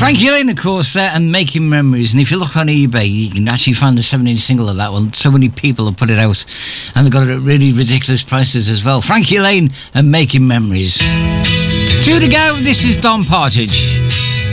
Frankie Lane, of course, there, and Making Memories. And if you look on eBay, you can actually find the 7-inch single of that one. So many people have put it out, and they've got it at really ridiculous prices as well. Frankie Lane and Making Memories. 2 to go. This is Don Partridge.